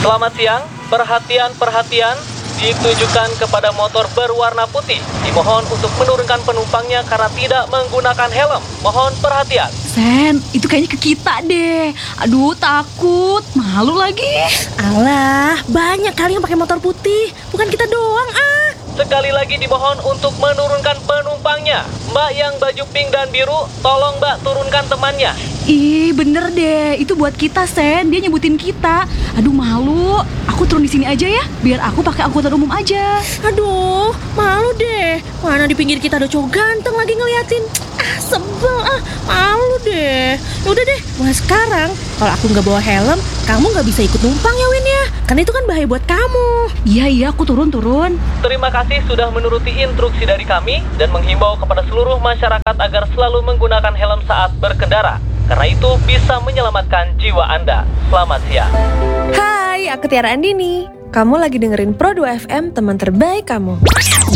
Selamat siang, perhatian ditujukan kepada motor berwarna putih. Dimohon untuk menurunkan penumpangnya karena tidak menggunakan helm. Mohon perhatian. Sen, itu kayaknya ke kita deh. Aduh, takut, malu lagi. Alah, banyak kali yang pakai motor putih. Bukan kita doang, ah. Sekali lagi dimohon untuk menurunkan penumpangnya. Mbak yang baju pink dan biru, tolong Mbak turunkan temannya. Ih, bener deh. Itu buat kita, Sen. Dia nyebutin kita. Aduh, malu. Aku turun di sini aja ya, biar aku pakai angkutan umum aja. Aduh, malu deh. Mana di pinggir kita ada cowok ganteng lagi ngeliatin. Ah, sebel ah, malu deh. Udah deh, mulai sekarang kalau aku nggak bawa helm, kamu nggak bisa ikut numpang ya, Win ya. Karena itu kan bahaya buat kamu. Iya, aku turun. Terima kasih sudah menuruti instruksi dari kami dan menghimbau kepada seluruh masyarakat agar selalu menggunakan helm saat berkendara. Karena itu bisa menyelamatkan jiwa Anda. Selamat siang. Hai, aku Tiara Andini. Kamu lagi dengerin Pro 2 FM, teman terbaik kamu.